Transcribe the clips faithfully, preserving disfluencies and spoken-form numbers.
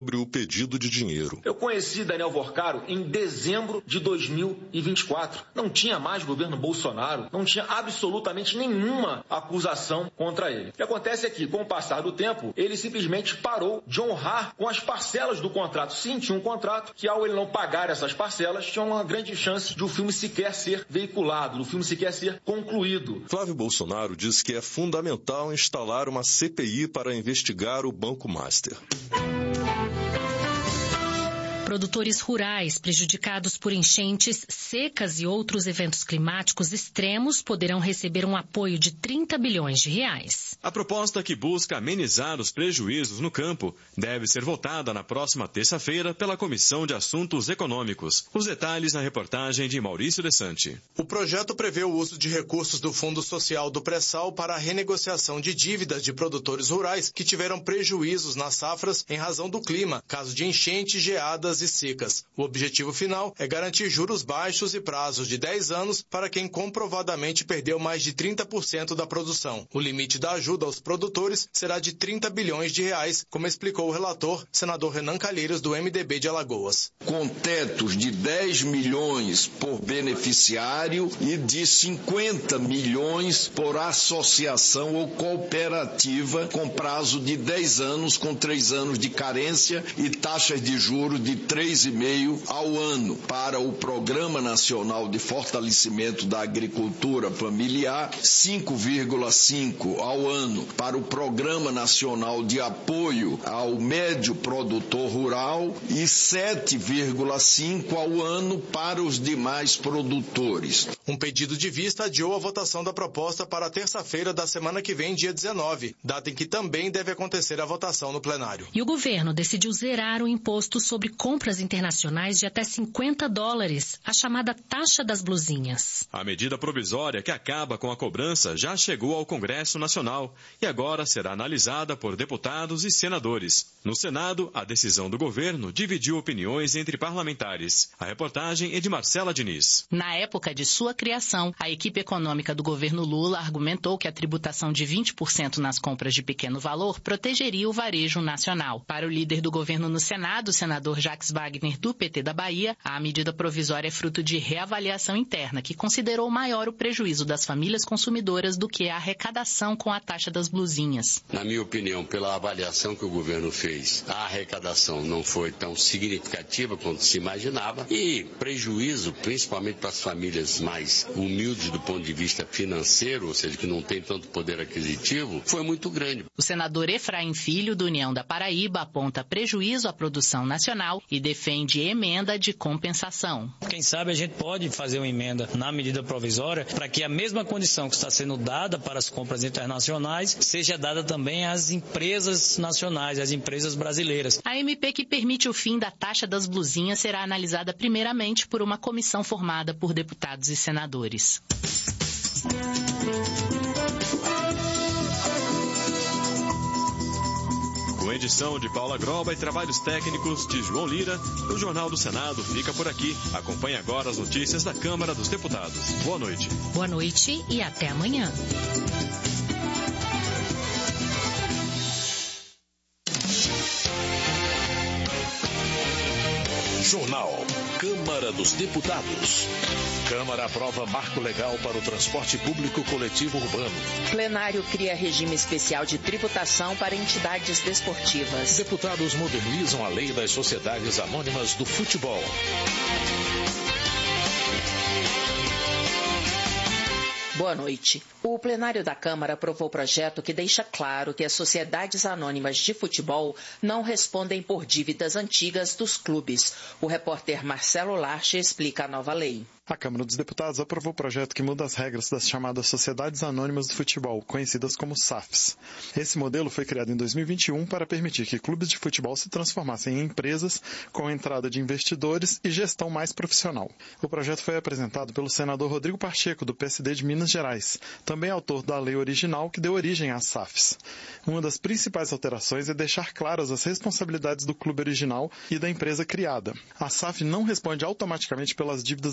sobre o pedido de dinheiro. Eu conheci Daniel Vorcaro em dezembro de dois mil e vinte e quatro. Não tinha mais governo Bolsonaro, não tinha absolutamente nenhuma acusação contra ele. O que acontece é que, com o passar do tempo, ele simplesmente parou de honrar com as parcelas do contrato. Sim, tinha um contrato que, ao ele não pagar essas parcelas, tinha uma grande chance de o filme sequer ser veiculado, do filme sequer ser concluído. Flávio Bolsonaro diz que é fundamental instalar uma C P I para investigar o Banco Master. Produtores rurais prejudicados por enchentes, secas e outros eventos climáticos extremos poderão receber um apoio de trinta bilhões de reais. A proposta, que busca amenizar os prejuízos no campo, deve ser votada na próxima terça-feira pela Comissão de Assuntos Econômicos. Os detalhes na reportagem de Maurício Desante. O projeto prevê o uso de recursos do Fundo Social do Pré-Sal para a renegociação de dívidas de produtores rurais que tiveram prejuízos nas safras em razão do clima, caso de enchentes, geadas e secas. O objetivo final é garantir juros baixos e prazos de dez anos para quem comprovadamente perdeu mais de trinta por cento da produção. O limite da ajuda aos produtores será de trinta bilhões de reais, como explicou o relator, senador Renan Calheiros, do M D B de Alagoas. Com tetos de dez milhões por beneficiário e de cinquenta milhões por associação ou cooperativa, com prazo de dez anos, com três anos de carência e taxas de juros de três vírgula cinco ao ano para o Programa Nacional de Fortalecimento da Agricultura Familiar, cinco vírgula cinco ao ano para o Programa Nacional de Apoio ao Médio Produtor Rural e sete vírgula cinco ao ano para os demais produtores. Um pedido de vista adiou a votação da proposta para terça-feira da semana que vem, dia dezenove, data em que também deve acontecer a votação no plenário. E o governo decidiu zerar o imposto sobre compras internacionais de até cinquenta dólares, a chamada taxa das blusinhas. A medida provisória que acaba com a cobrança já chegou ao Congresso Nacional e agora será analisada por deputados e senadores. No Senado, a decisão do governo dividiu opiniões entre parlamentares. A reportagem é de Marcela Diniz. Na época de sua criação, a equipe econômica do governo Lula argumentou que a tributação de vinte por cento nas compras de pequeno valor protegeria o varejo nacional. Para o líder do governo no Senado, o senador Jacques Wagner, do P T da Bahia, a medida provisória é fruto de reavaliação interna, que considerou maior o prejuízo das famílias consumidoras do que a arrecadação com a taxa das blusinhas. Na minha opinião, pela avaliação que o governo fez, a arrecadação não foi tão significativa quanto se imaginava e prejuízo, principalmente para as famílias mais humildes do ponto de vista financeiro, ou seja, que não tem tanto poder aquisitivo, foi muito grande. O senador Efraim Filho, do União da Paraíba, aponta prejuízo à produção nacional e defende emenda de compensação. Quem sabe a gente pode fazer uma emenda na medida provisória para que a mesma condição que está sendo dada para as compras internacionais seja dada também às empresas nacionais, às empresas brasileiras. A M P que permite o fim da taxa das blusinhas será analisada primeiramente por uma comissão formada por deputados e senadores. Com edição de Paula Groba e trabalhos técnicos de João Lira, o Jornal do Senado fica por aqui. Acompanhe agora as notícias da Câmara dos Deputados. Boa noite. Boa noite e até amanhã. Jornal Câmara dos Deputados. Câmara aprova marco legal para o transporte público coletivo urbano. Plenário cria regime especial de tributação para entidades desportivas. Deputados modernizam a lei das sociedades anônimas do futebol. Boa noite. O plenário da Câmara aprovou o projeto que deixa claro que as sociedades anônimas de futebol não respondem por dívidas antigas dos clubes. O repórter Marcelo Larche explica a nova lei. A Câmara dos Deputados aprovou o projeto que muda as regras das chamadas Sociedades Anônimas do Futebol, conhecidas como S A Fs. Esse modelo foi criado em dois mil e vinte e um para permitir que clubes de futebol se transformassem em empresas com entrada de investidores e gestão mais profissional. O projeto foi apresentado pelo senador Rodrigo Pacheco, do P S D de Minas Gerais, também autor da lei original que deu origem às S A Fs. Uma das principais alterações é deixar claras as responsabilidades do clube original e da empresa criada. A S A F não responde automaticamente pelas dívidas antigas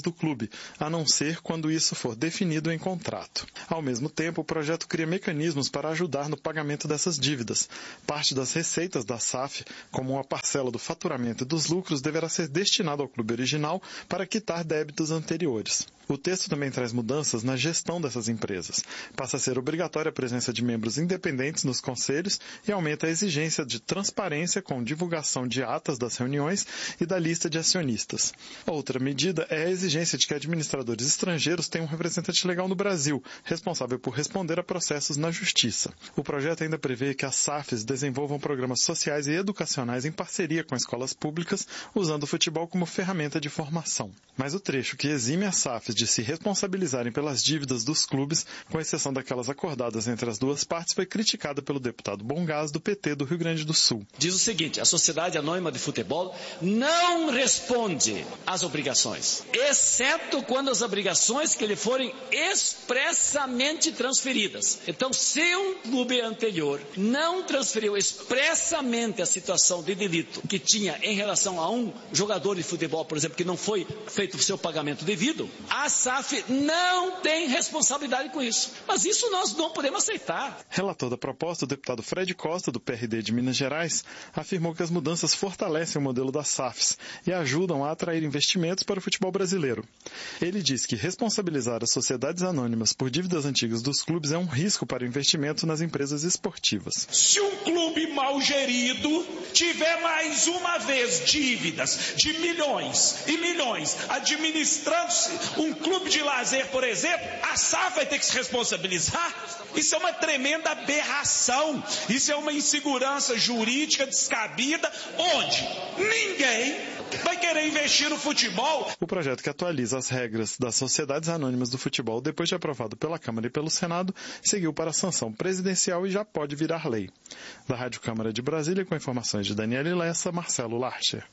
do clube, a não ser quando isso for definido em contrato. Ao mesmo tempo, o projeto cria mecanismos para ajudar no pagamento dessas dívidas. Parte das receitas da S A F, como uma parcela do faturamento e dos lucros, deverá ser destinado ao clube original para quitar débitos anteriores. O texto também traz mudanças na gestão dessas empresas. Passa a ser obrigatória a presença de membros independentes nos conselhos e aumenta a exigência de transparência com divulgação de atas das reuniões e da lista de acionistas. Outra medida é a exigência de que administradores estrangeiros tenham um representante legal no Brasil, responsável por responder a processos na Justiça. O projeto ainda prevê que as S A Fs desenvolvam programas sociais e educacionais em parceria com escolas públicas, usando o futebol como ferramenta de formação. Mas o trecho que exime as S A Fs de se responsabilizarem pelas dívidas dos clubes, com exceção daquelas acordadas entre as duas partes, foi criticada pelo deputado Bongás, do P T do Rio Grande do Sul. Diz o seguinte: a Sociedade Anônima de Futebol não responde às obrigações, exceto quando as obrigações que lhe forem expressamente transferidas. Então, se um clube anterior não transferiu expressamente a situação de delito que tinha em relação a um jogador de futebol, por exemplo, que não foi feito o seu pagamento devido, a S A F não tem responsabilidade com isso. Mas isso nós não podemos aceitar. Relator da proposta, o deputado Fred Costa, do P R D de Minas Gerais, afirmou que as mudanças fortalecem o modelo das S A Fs e ajudam a atrair investimentos para o futebol brasileiro. Ele diz que responsabilizar as sociedades anônimas por dívidas antigas dos clubes é um risco para o investimento nas empresas esportivas. Se um clube mal gerido tiver mais uma vez dívidas de milhões e milhões, administrando-se um clube de lazer, por exemplo, a S A F vai ter que se responsabilizar? Isso é uma tremenda aberração. Isso é uma insegurança jurídica descabida, onde ninguém vai querer investir no futebol. O projeto, que atualiza as regras das sociedades anônimas do futebol depois de aprovado pela Câmara e pelo Senado, seguiu para a sanção presidencial e já pode virar lei. Da Rádio Câmara de Brasília, com informações de Daniela Lessa, Marcelo Larcher.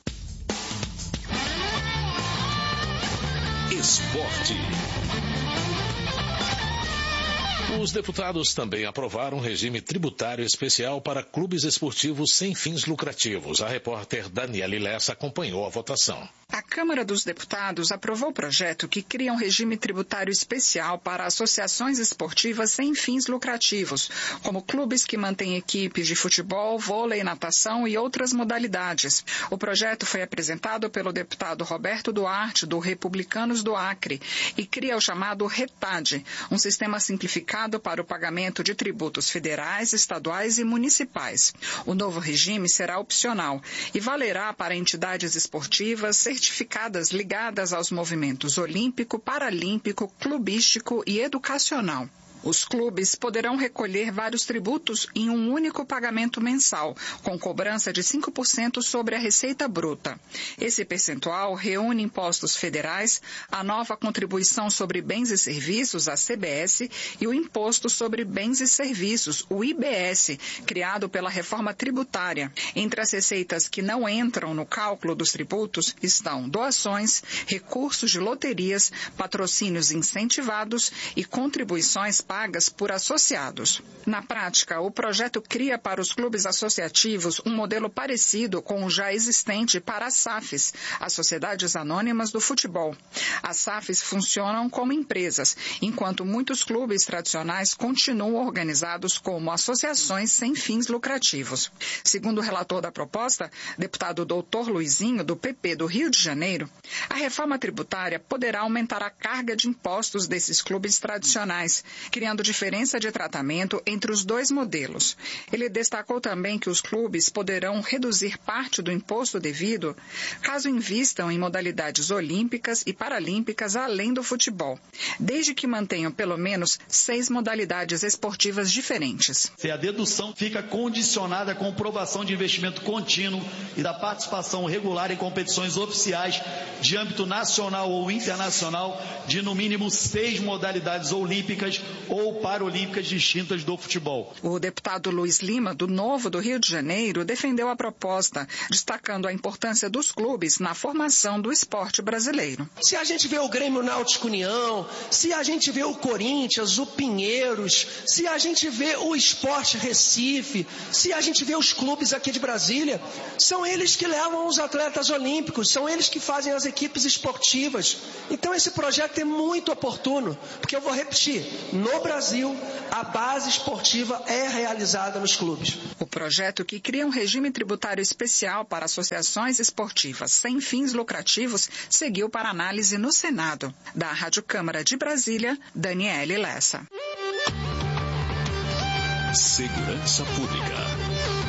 Esporte. Os deputados também aprovaram um regime tributário especial para clubes esportivos sem fins lucrativos. A repórter Daniela Lessa acompanhou a votação. A Câmara dos Deputados aprovou o projeto que cria um regime tributário especial para associações esportivas sem fins lucrativos, como clubes que mantêm equipes de futebol, vôlei, natação e outras modalidades. O projeto foi apresentado pelo deputado Roberto Duarte, do Republicanos do Acre, e cria o chamado RETAD, um sistema simplificado para o pagamento de tributos federais, estaduais e municipais. O novo regime será opcional e valerá para entidades esportivas certificadas ligadas aos movimentos olímpico, paralímpico, clubístico e educacional. Os clubes poderão recolher vários tributos em um único pagamento mensal, com cobrança de cinco por cento sobre a receita bruta. Esse percentual reúne impostos federais, a nova contribuição sobre bens e serviços, a C B S, e o Imposto sobre Bens e Serviços, o I B S, criado pela reforma tributária. Entre as receitas que não entram no cálculo dos tributos estão doações, recursos de loterias, patrocínios incentivados e contribuições pagas por associados. Na prática, o projeto cria para os clubes associativos um modelo parecido com o já existente para as S A Fs, as Sociedades Anônimas do Futebol. As S A Fs funcionam como empresas, enquanto muitos clubes tradicionais continuam organizados como associações sem fins lucrativos. Segundo o relator da proposta, deputado doutor Luizinho, do P P do Rio de Janeiro, a reforma tributária poderá aumentar a carga de impostos desses clubes tradicionais, criando diferença de tratamento entre os dois modelos. Ele destacou também que os clubes poderão reduzir parte do imposto devido caso invistam em modalidades olímpicas e paralímpicas além do futebol, desde que mantenham pelo menos seis modalidades esportivas diferentes. Se a dedução fica condicionada à comprovação de investimento contínuo e da participação regular em competições oficiais de âmbito nacional ou internacional de no mínimo seis modalidades olímpicas ou paralímpicas distintas do futebol. O deputado Luiz Lima, do Novo do Rio de Janeiro, defendeu a proposta, destacando a importância dos clubes na formação do esporte brasileiro. Se a gente vê o Grêmio Náutico União, se a gente vê o Corinthians, o Pinheiros, se a gente vê o Sport Recife, se a gente vê os clubes aqui de Brasília, são eles que levam os atletas olímpicos, são eles que fazem as equipes esportivas. Então esse projeto é muito oportuno, porque eu vou repetir, no Brasil a base esportiva é realizada nos clubes. O projeto, que cria um regime tributário especial para associações esportivas sem fins lucrativos, seguiu para análise no Senado. Da Rádio Câmara de Brasília, Daniele Lessa. Segurança Pública.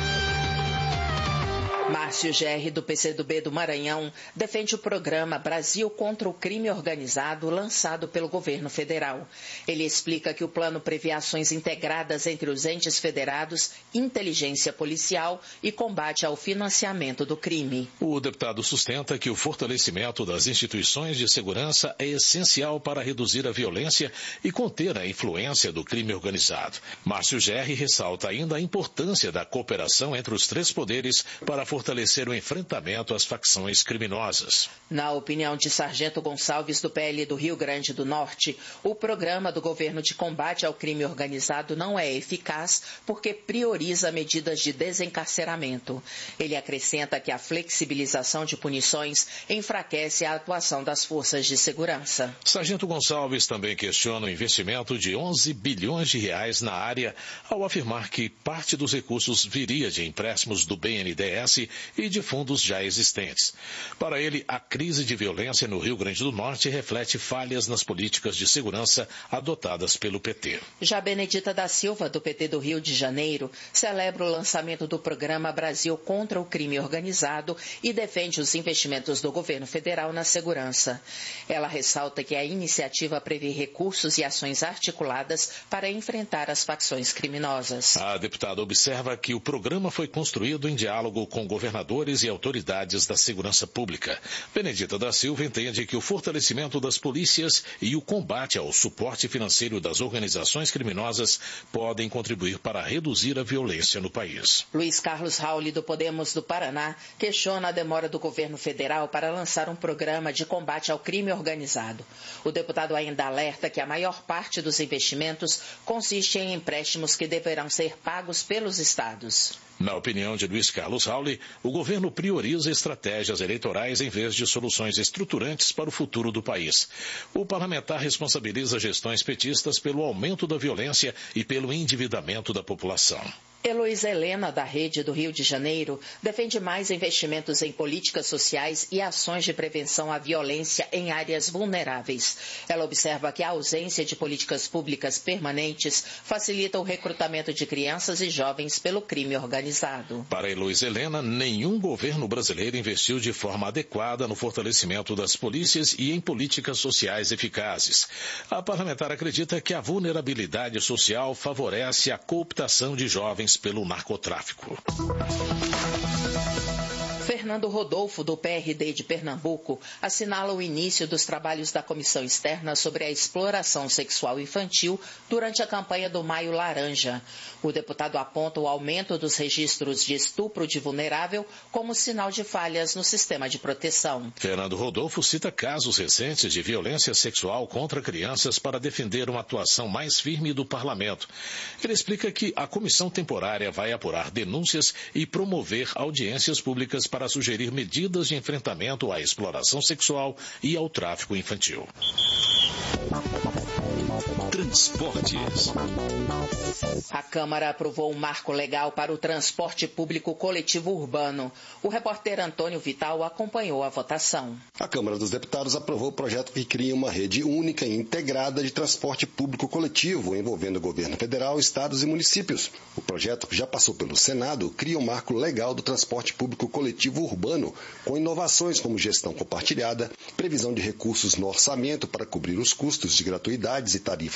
Márcio Gerri, do P C do B do Maranhão, defende o programa Brasil contra o Crime Organizado, lançado pelo governo federal. Ele explica que o plano prevê ações integradas entre os entes federados, inteligência policial e combate ao financiamento do crime. O deputado sustenta que o fortalecimento das instituições de segurança é essencial para reduzir a violência e conter a influência do crime organizado. Márcio Gerri ressalta ainda a importância da cooperação entre os três poderes para fortalecer fortalecer o enfrentamento às facções criminosas. Na opinião de Sargento Gonçalves, do P L do Rio Grande do Norte, o programa do governo de combate ao crime organizado não é eficaz porque prioriza medidas de desencarceramento. Ele acrescenta que a flexibilização de punições enfraquece a atuação das forças de segurança. Sargento Gonçalves também questiona o investimento de onze bilhões de reais na área, ao afirmar que parte dos recursos viria de empréstimos do B N D E S e de fundos já existentes. Para ele, a crise de violência no Rio Grande do Norte reflete falhas nas políticas de segurança adotadas pelo P T. Já Benedita da Silva, do P T do Rio de Janeiro, celebra o lançamento do programa Brasil contra o Crime Organizado e defende os investimentos do governo federal na segurança. Ela ressalta que a iniciativa prevê recursos e ações articuladas para enfrentar as facções criminosas. A deputada observa que o programa foi construído em diálogo com governadores e autoridades da segurança pública. Benedita da Silva entende que o fortalecimento das polícias e o combate ao suporte financeiro das organizações criminosas podem contribuir para reduzir a violência no país. Luiz Carlos Rauli, do Podemos do Paraná, questiona a demora do governo federal para lançar um programa de combate ao crime organizado. O deputado ainda alerta que a maior parte dos investimentos consiste em empréstimos que deverão ser pagos pelos estados. Na opinião de Luiz Carlos Rauli, o governo prioriza estratégias eleitorais em vez de soluções estruturantes para o futuro do país. O parlamentar responsabiliza gestões petistas pelo aumento da violência e pelo endividamento da população. Heloísa Helena, da Rede do Rio de Janeiro, defende mais investimentos em políticas sociais e ações de prevenção à violência em áreas vulneráveis. Ela observa que a ausência de políticas públicas permanentes facilita o recrutamento de crianças e jovens pelo crime organizado. Para Heloísa Helena, nenhum governo brasileiro investiu de forma adequada no fortalecimento das polícias e em políticas sociais eficazes. A parlamentar acredita que a vulnerabilidade social favorece a cooptação de jovens pelo narcotráfico. Fernando Rodolfo, do P R D de Pernambuco, assinala o início dos trabalhos da Comissão Externa sobre a exploração sexual infantil durante a campanha do Maio Laranja. O deputado aponta o aumento dos registros de estupro de vulnerável como sinal de falhas no sistema de proteção. Fernando Rodolfo cita casos recentes de violência sexual contra crianças para defender uma atuação mais firme do parlamento. Ele explica que a comissão temporária vai apurar denúncias e promover audiências públicas para sugerir medidas de enfrentamento à exploração sexual e ao tráfico infantil. Transportes. A Câmara aprovou um marco legal para o transporte público coletivo urbano. O repórter Antônio Vital acompanhou a votação. A Câmara dos Deputados aprovou o projeto que cria uma rede única e integrada de transporte público coletivo, envolvendo o governo federal, estados e municípios. O projeto, que já passou pelo Senado, cria um marco legal do transporte público coletivo urbano, com inovações como gestão compartilhada, previsão de recursos no orçamento para cobrir os custos de gratuidades e tarifas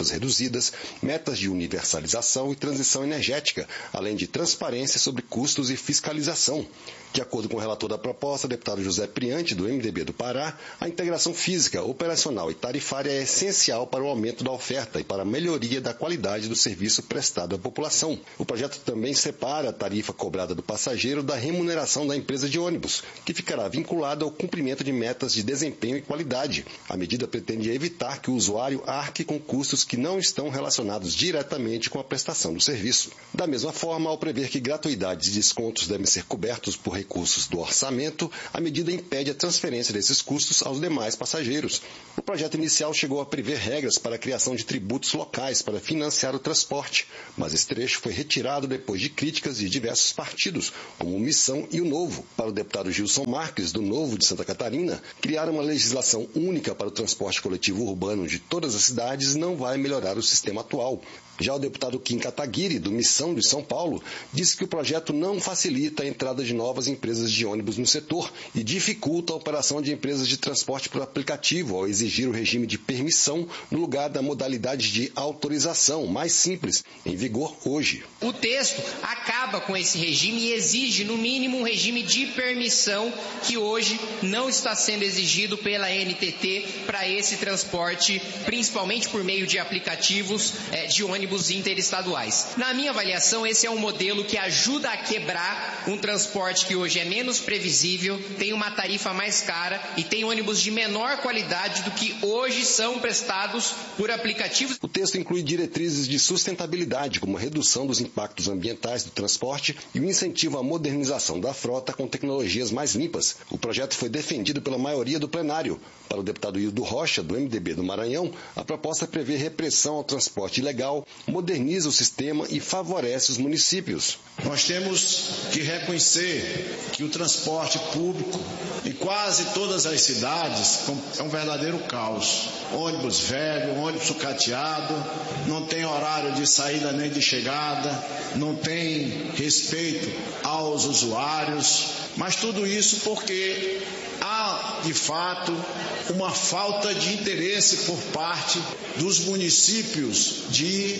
tarifas reduzidas, metas de universalização e transição energética, além de transparência sobre custos e fiscalização. De acordo com o relator da proposta, deputado José Priante, do M D B do Pará, a integração física, operacional e tarifária é essencial para o aumento da oferta e para a melhoria da qualidade do serviço prestado à população. O projeto também separa a tarifa cobrada do passageiro da remuneração da empresa de ônibus, que ficará vinculada ao cumprimento de metas de desempenho e qualidade. A medida pretende evitar que o usuário arque com custos que não estão relacionados diretamente com a prestação do serviço. Da mesma forma, ao prever que gratuidades e descontos devem ser cobertos por recursos do orçamento, a medida impede a transferência desses custos aos demais passageiros. O projeto inicial chegou a prever regras para a criação de tributos locais para financiar o transporte, mas esse trecho foi retirado depois de críticas de diversos partidos, como o Missão e o Novo. Para o deputado Gilson Marques, do Novo de Santa Catarina, criar uma legislação única para o transporte coletivo urbano de todas as cidades não vai melhorar o sistema atual. Já o deputado Kim Kataguiri, do Missão de São Paulo, disse que o projeto não facilita a entrada de novas empresas de ônibus no setor e dificulta a operação de empresas de transporte por aplicativo ao exigir o regime de permissão no lugar da modalidade de autorização, mais simples, em vigor hoje. O texto acaba com esse regime e exige, no mínimo, um regime de permissão que hoje não está sendo exigido pela N T T para esse transporte, principalmente por meio de aplicativos é, de ônibus interestaduais. Na minha avaliação, esse é um modelo que ajuda a quebrar um transporte que hoje é menos previsível, tem uma tarifa mais cara e tem ônibus de menor qualidade do que hoje são prestados por aplicativos. O texto inclui diretrizes de sustentabilidade, como a redução dos impactos ambientais do transporte e o incentivo à modernização da frota com tecnologias mais limpas. O projeto foi defendido pela maioria do plenário. Para o deputado Hildo Rocha, do M D B do Maranhão, a proposta prevê repressão ao transporte ilegal, moderniza o sistema e favorece os municípios. Nós temos que reconhecer que o transporte público em quase todas as cidades é um verdadeiro caos. Ônibus velho, ônibus sucateado, não tem horário de saída nem de chegada, não tem respeito aos usuários, mas tudo isso porque há, de fato, uma falta de interesse por parte dos municípios de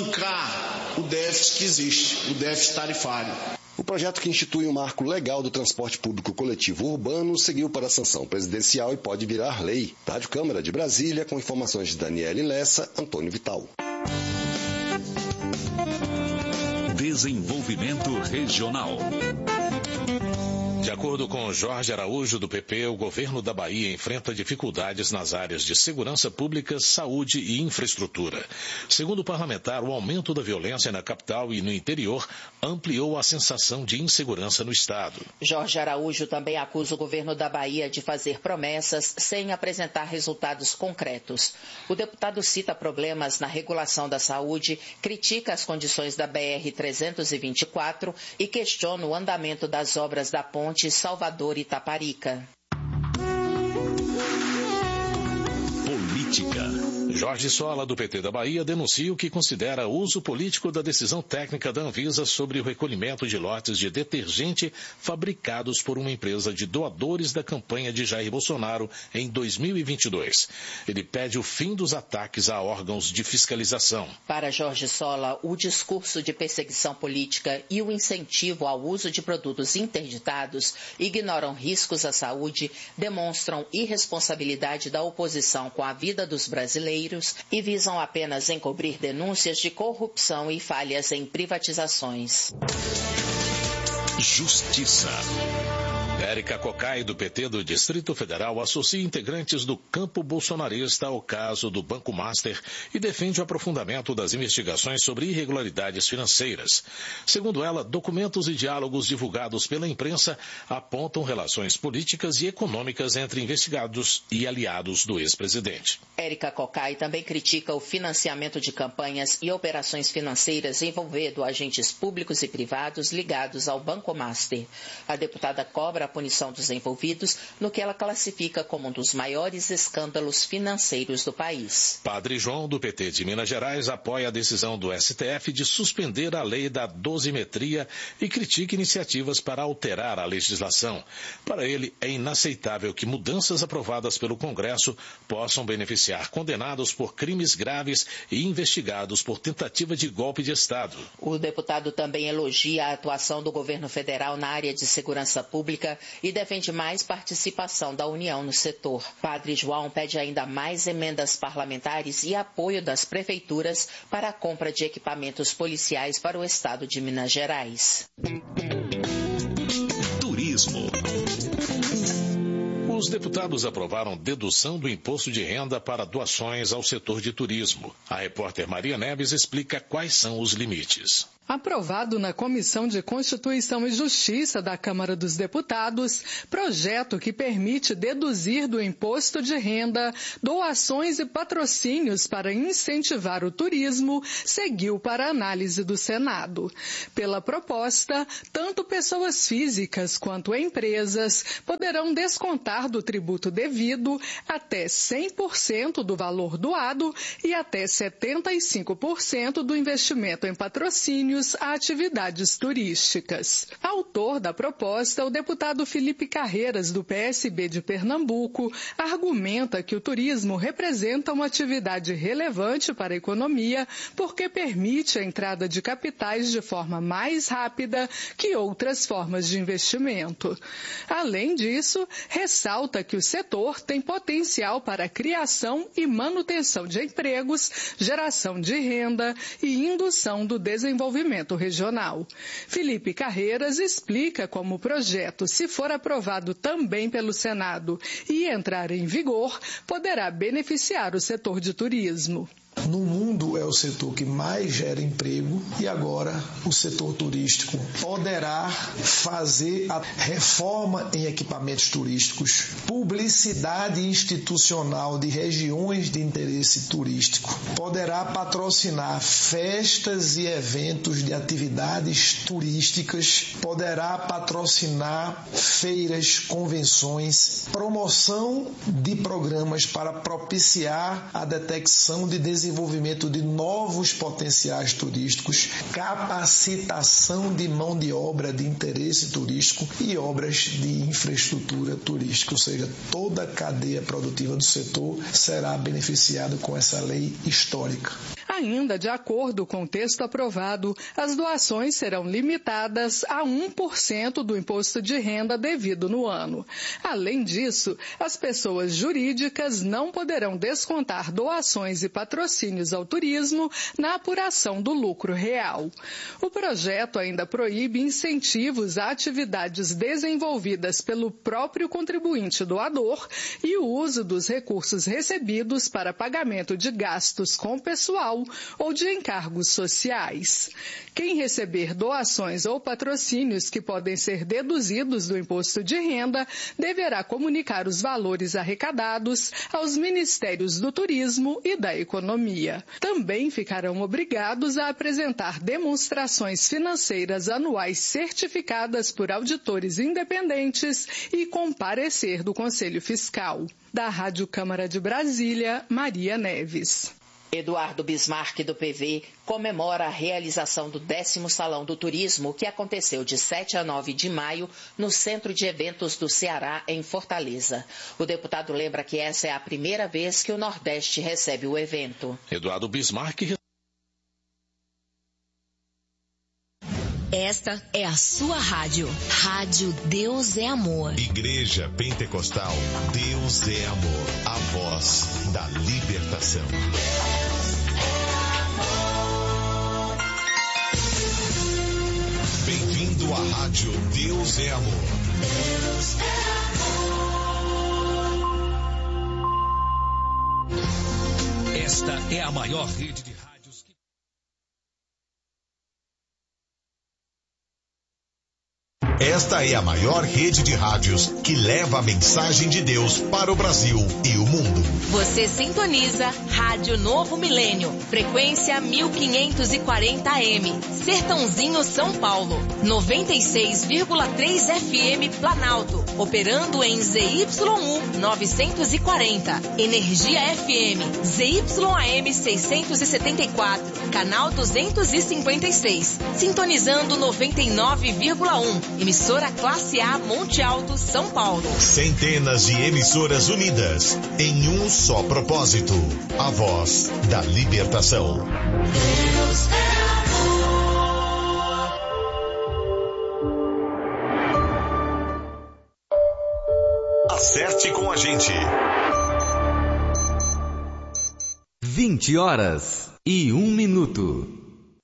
bancar o déficit que existe, o déficit tarifário. O projeto que institui um marco legal do transporte público coletivo urbano seguiu para a sanção presidencial e pode virar lei. Da Rádio Câmara de Brasília, com informações de Daniele Lessa, Antônio Vital. Desenvolvimento Regional. De acordo com Jorge Araújo, do P P, o governo da Bahia enfrenta dificuldades nas áreas de segurança pública, saúde e infraestrutura. Segundo o parlamentar, o aumento da violência na capital e no interior ampliou a sensação de insegurança no estado. Jorge Araújo também acusa o governo da Bahia de fazer promessas sem apresentar resultados concretos. O deputado cita problemas na regulação da saúde, critica as condições da B R trezentos e vinte e quatro e questiona o andamento das obras da ponte Salvador e Itaparica. Política. Jorge Sola, do P T da Bahia, denuncia o que considera uso político da decisão técnica da Anvisa sobre o recolhimento de lotes de detergente fabricados por uma empresa de doadores da campanha de Jair Bolsonaro em dois mil e vinte e dois. Ele pede o fim dos ataques a órgãos de fiscalização. Para Jorge Sola, o discurso de perseguição política e o incentivo ao uso de produtos interditados ignoram riscos à saúde, demonstram irresponsabilidade da oposição com a vida dos brasileiros e visam apenas encobrir denúncias de corrupção e falhas em privatizações. Justiça. Érica Cocai, do P T do Distrito Federal, associa integrantes do campo bolsonarista ao caso do Banco Master e defende o aprofundamento das investigações sobre irregularidades financeiras. Segundo ela, documentos e diálogos divulgados pela imprensa apontam relações políticas e econômicas entre investigados e aliados do ex-presidente. Érica Cocai também critica o financiamento de campanhas e operações financeiras envolvendo agentes públicos e privados ligados ao Banco Master. A deputada cobra punição dos envolvidos no que ela classifica como um dos maiores escândalos financeiros do país. Padre João, do P T de Minas Gerais, apoia a decisão do S T F de suspender a lei da dosimetria e critica iniciativas para alterar a legislação. Para ele, é inaceitável que mudanças aprovadas pelo Congresso possam beneficiar condenados por crimes graves e investigados por tentativa de golpe de Estado. O deputado também elogia a atuação do governo federal na área de segurança pública e defende mais participação da União no setor. Padre João pede ainda mais emendas parlamentares e apoio das prefeituras para a compra de equipamentos policiais para o estado de Minas Gerais. Turismo. Os deputados aprovaram dedução do imposto de renda para doações ao setor de turismo. A repórter Maria Neves explica quais são os limites. Aprovado na Comissão de Constituição e Justiça da Câmara dos Deputados, projeto que permite deduzir do imposto de renda doações e patrocínios para incentivar o turismo, seguiu para análise do Senado. Pela proposta, tanto pessoas físicas quanto empresas poderão descontar do tributo devido até cem por cento do valor doado e até setenta e cinco por cento do investimento em patrocínios a atividades turísticas. Autor da proposta, o deputado Felipe Carreiras, do P S B de Pernambuco, argumenta que o turismo representa uma atividade relevante para a economia porque permite a entrada de capitais de forma mais rápida que outras formas de investimento. Além disso, ressalta que o setor tem potencial para a criação e manutenção de empregos, geração de renda e indução do desenvolvimento regional. Felipe Carreiras explica como o projeto, se for aprovado também pelo Senado e entrar em vigor, poderá beneficiar o setor de turismo. No mundo é o setor que mais gera emprego e agora o setor turístico poderá fazer a reforma em equipamentos turísticos, publicidade institucional de regiões de interesse turístico, poderá patrocinar festas e eventos de atividades turísticas, poderá patrocinar feiras, convenções, promoção de programas para propiciar a detecção de desenvolvimento de novos potenciais turísticos, capacitação de mão de obra de interesse turístico e obras de infraestrutura turística, ou seja, toda a cadeia produtiva do setor será beneficiada com essa lei histórica. Ainda de acordo com o texto aprovado, as doações serão limitadas a um por cento do imposto de renda devido no ano. Além disso, as pessoas jurídicas não poderão descontar doações e patrocínios ao turismo na apuração do lucro real. O projeto ainda proíbe incentivos a atividades desenvolvidas pelo próprio contribuinte doador e o uso dos recursos recebidos para pagamento de gastos com pessoal ou de encargos sociais. Quem receber doações ou patrocínios que podem ser deduzidos do imposto de renda deverá comunicar os valores arrecadados aos Ministérios do Turismo e da Economia. Também ficarão obrigados a apresentar demonstrações financeiras anuais certificadas por auditores independentes e com parecer do Conselho Fiscal. Da Rádio Câmara de Brasília, Maria Neves. Eduardo Bismarck, do P V, comemora a realização do décimo Salão do Turismo, que aconteceu de sete a nove de maio no Centro de Eventos do Ceará, em Fortaleza. O deputado lembra que essa é a primeira vez que o Nordeste recebe o evento. Eduardo Bismarck. Esta é a sua rádio. Rádio Deus é Amor. Igreja Pentecostal Deus é Amor. A voz da libertação. Bem-vindo à rádio Deus é Amor. Deus é amor. Esta é a maior rede de rádios que... Esta é a maior rede de rádios que leva a mensagem de Deus para o Brasil e o mundo. Você sintoniza Rádio Novo Milênio, frequência mil quinhentos e quarenta A M, Sertãozinho, São Paulo, noventa e seis vírgula três F M Planalto, operando em Z Y U novecentos e quarenta, Energia F M, Z Y A M seiscentos e setenta e quatro, canal duzentos e cinquenta e seis, sintonizando noventa e nove vírgula um, emissora Classe A Monte Alto, São Paulo. Centenas de emissoras unidas em um só propósito, a voz da libertação. Deus é amor. Acerte com a gente. vinte horas e um minuto.